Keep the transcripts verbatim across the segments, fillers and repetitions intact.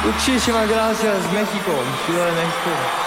Muchísimas gracias, México, Ciudad de México.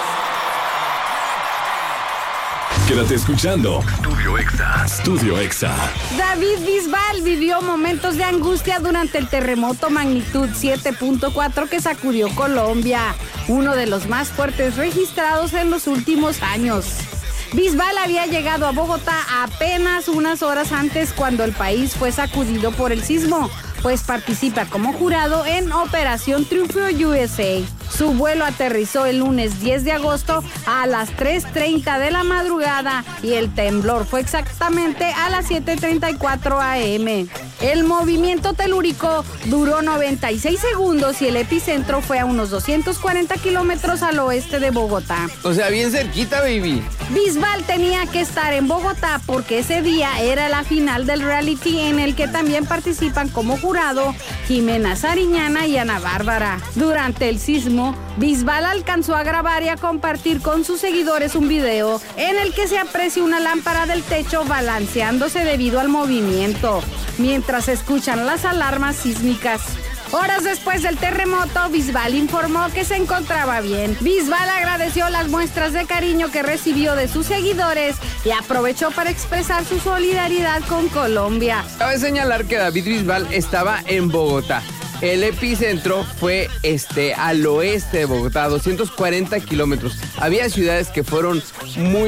Quédate escuchando Estudio Exa. Estudio Exa. David Bisbal vivió momentos de angustia durante el terremoto magnitud siete punto cuatro que sacudió Colombia, uno de los más fuertes registrados en los últimos años. Bisbal había llegado a Bogotá apenas unas horas antes cuando el país fue sacudido por el sismo, pues participa como jurado en Operación Triunfo U S A. Su vuelo aterrizó el lunes diez de agosto a las tres treinta de la madrugada y el temblor fue exactamente a las siete treinta y cuatro a eme. El movimiento telúrico duró noventa y seis segundos y el epicentro fue a unos doscientos cuarenta kilómetros al oeste de Bogotá. O sea, bien cerquita, baby. Bisbal tenía que estar en Bogotá porque ese día era la final del reality en el que también participan como jurado Jimena Sariñana y Ana Bárbara. Durante el sismo, Bisbal alcanzó a grabar y a compartir con sus seguidores un video en el que se aprecia una lámpara del techo balanceándose debido al movimiento, mientras escuchan las alarmas sísmicas. Horas después del terremoto, Bisbal informó que se encontraba bien. Bisbal agradeció las muestras de cariño que recibió de sus seguidores y aprovechó para expresar su solidaridad con Colombia. Cabe señalar que David Bisbal estaba en Bogotá. El epicentro fue este, al oeste de Bogotá, a doscientos cuarenta kilómetros. Había ciudades que fueron muy